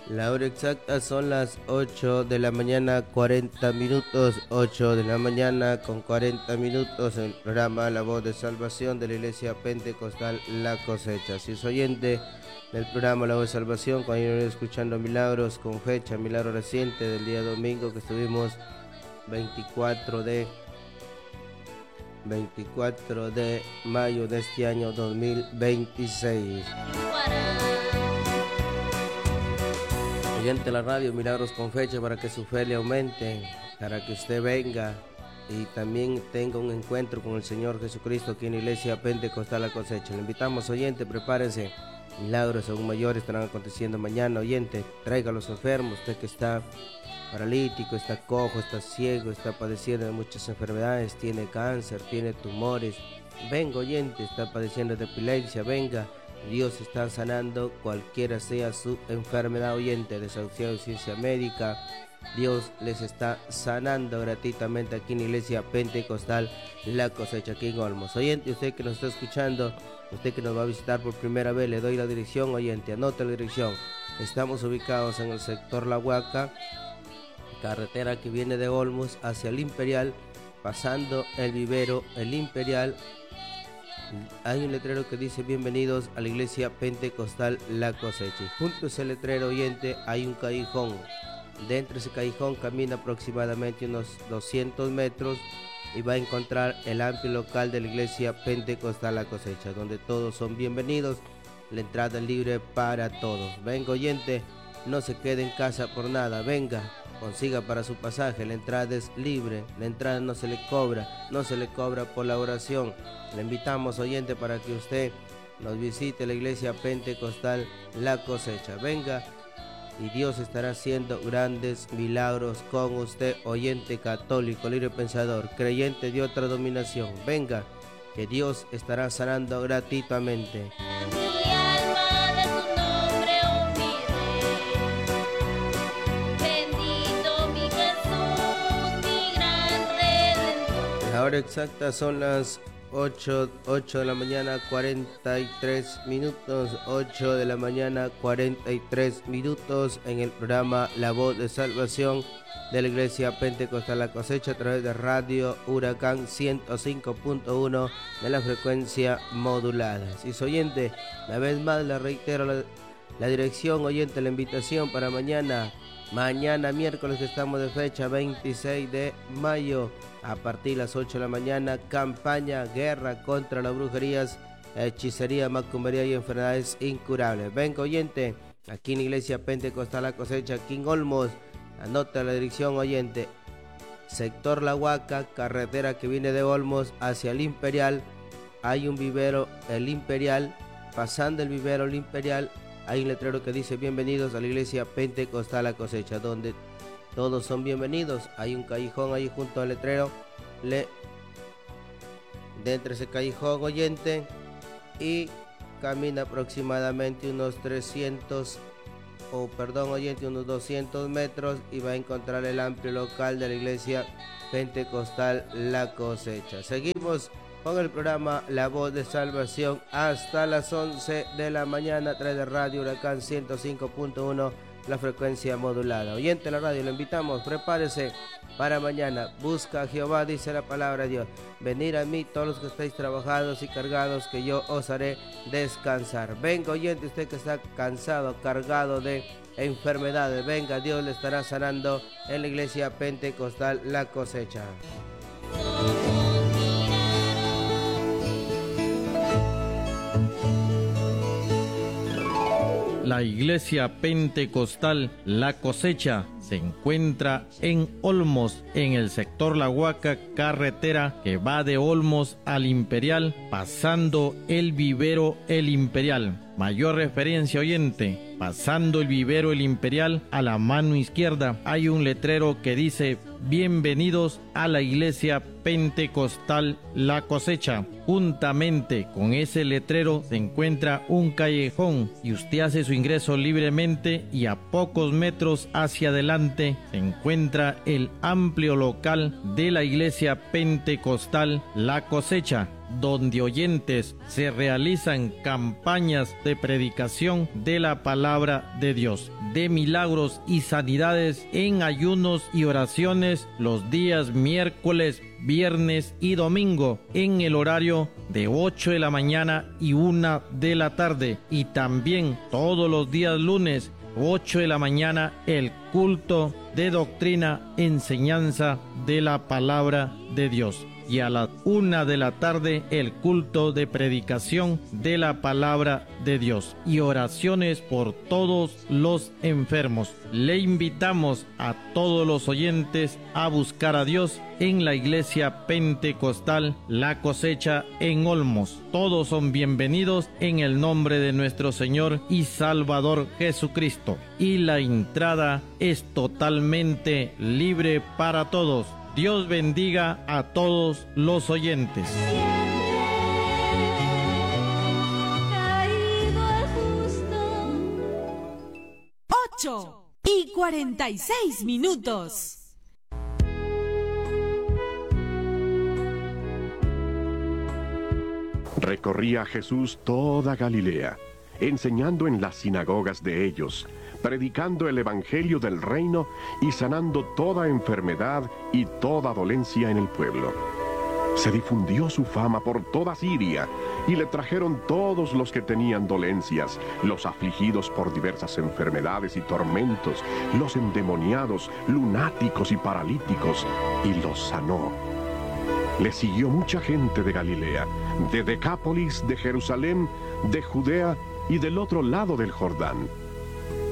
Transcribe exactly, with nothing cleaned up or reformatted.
La hora exacta son las ocho de la mañana, cuarenta minutos, ocho de la mañana con cuarenta minutos, en el programa La Voz de Salvación de la Iglesia Pentecostal La Cosecha. Si es oyente del programa La Voz de Salvación, cuando yo escuchando milagros con fecha, milagro reciente del día domingo que estuvimos veinticuatro de mayo de este año dos mil veintiséis. Oyente de la radio, milagros con fecha, para que su fe le aumente, para que usted venga y también tenga un encuentro con el Señor Jesucristo aquí en la Iglesia Pentecostal La Cosecha. Le invitamos, oyente, prepárese, milagros aún mayores estarán aconteciendo mañana. Oyente, traiga a los enfermos, usted que está paralítico, está cojo, está ciego, está padeciendo de muchas enfermedades, tiene cáncer, tiene tumores, venga, oyente, está padeciendo de epilepsia, venga. Dios está sanando cualquiera sea su enfermedad, oyente, desahuciado de ciencia médica. Dios les está sanando gratuitamente aquí en la Iglesia Pentecostal La Cosecha, aquí en Olmos. Oyente, usted que nos está escuchando, usted que nos va a visitar por primera vez, le doy la dirección, oyente, anote la dirección. Estamos ubicados en el sector La Huaca, carretera que viene de Olmos hacia el Imperial, pasando el vivero, el Imperial. Hay un letrero que dice bienvenidos a la Iglesia Pentecostal La Cosecha. Y junto a ese letrero, oyente, hay un callejón. Dentro de ese callejón camina aproximadamente unos doscientos metros y va a encontrar el amplio local de la Iglesia Pentecostal La Cosecha, donde todos son bienvenidos. La entrada es libre para todos. Venga, oyente, no se quede en casa por nada. Venga, consiga para su pasaje. La entrada es libre, la entrada no se le cobra, no se le cobra por la oración. Le invitamos, oyente, para que usted nos visite la Iglesia Pentecostal La Cosecha. Venga y Dios estará haciendo grandes milagros con usted, oyente católico, libre pensador, creyente de otra dominación. Venga, que Dios estará sanando gratuitamente. La hora exacta son las ocho de la mañana, cuarenta y tres minutos, ocho de la mañana, cuarenta y tres minutos, en el programa La Voz de Salvación de la Iglesia Pentecostal La Cosecha, a través de Radio Huracán ciento cinco punto uno de la frecuencia modulada. Si es oyente, una vez más le reitero la, la dirección, oyente, la invitación para mañana. Mañana miércoles, que estamos de fecha veintiséis de mayo, a partir de las ocho de la mañana, campaña guerra contra las brujerías, hechicería, macumbería y enfermedades incurables. Venga, oyente, aquí en la Iglesia Pentecostal La Cosecha, aquí en Olmos. Anota la dirección, oyente, sector La Huaca, carretera que viene de Olmos hacia el Imperial. Hay un vivero, el Imperial, pasando el vivero, el Imperial, hay un letrero que dice bienvenidos a la Iglesia Pentecostal La Cosecha, donde todos son bienvenidos. Hay un callejón ahí junto al letrero. Le dentro de ese callejón, oyente, y camina aproximadamente unos trescientos, o perdón, oyente, unos doscientos metros, y va a encontrar el amplio local de la Iglesia Pentecostal La Cosecha. Seguimos con el programa La Voz de Salvación hasta las once de la mañana, a través de Radio Huracán ciento cinco punto uno, la frecuencia modulada. Oyente de la radio, le invitamos, prepárese para mañana. Busca a Jehová, dice la palabra de Dios. Venid a mí todos los que estáis trabajados y cargados, que yo os haré descansar. Venga, oyente, usted que está cansado, cargado de enfermedades, venga, Dios le estará sanando en la Iglesia Pentecostal La Cosecha. La Iglesia Pentecostal La Cosecha se encuentra en Olmos, en el sector La Huaca, carretera que va de Olmos al Imperial, pasando el vivero El Imperial. Mayor referencia, oyente, pasando el vivero El Imperial, a la mano izquierda hay un letrero que dice bienvenidos a la Iglesia Pentecostal La Cosecha. Juntamente con ese letrero se encuentra un callejón y usted hace su ingreso libremente, y a pocos metros hacia adelante se encuentra el amplio local de la Iglesia Pentecostal La Cosecha, donde oyentes se realizan campañas de predicación de la palabra de Dios, de milagros y sanidades en ayunos y oraciones los días miércoles, viernes y domingo en el horario de ocho de la mañana y una de la tarde, y también todos los días lunes ocho de la mañana el culto de doctrina, enseñanza de la palabra de Dios, y a la una de la tarde el culto de predicación de la palabra de Dios y oraciones por todos los enfermos. Le invitamos a todos los oyentes a buscar a Dios en la iglesia pentecostal La Cosecha en Olmos. Todos son bienvenidos en el nombre de nuestro Señor y Salvador Jesucristo, y la entrada es totalmente libre para todos. Dios bendiga a todos los oyentes. ocho y cuarenta y seis minutos. Recorría Jesús toda Galilea, enseñando en las sinagogas de ellos, predicando el evangelio del reino y sanando toda enfermedad y toda dolencia en el pueblo. Se difundió su fama por toda Siria, y le trajeron todos los que tenían dolencias, los afligidos por diversas enfermedades y tormentos, los endemoniados, lunáticos y paralíticos, y los sanó. Le siguió mucha gente de Galilea, de Decápolis, de Jerusalén, de Judea y del otro lado del Jordán.